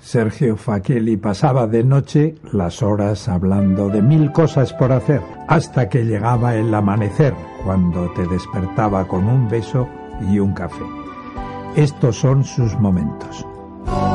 Sergio Fachielli pasaba de noche las horas hablando de 1000 cosas por hacer, hasta que llegaba el amanecer, cuando te despertaba con un beso y un café. Estos son sus momentos.